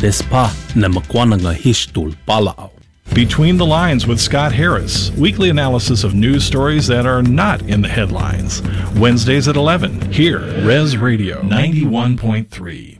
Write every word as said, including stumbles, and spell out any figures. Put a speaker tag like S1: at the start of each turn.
S1: Despa na makwananga histul palao.
S2: Between the Lines with Scott Harris, weekly analysis of news stories that are not in the headlines. Wednesdays at eleven, here, Res Radio ninety-one point three.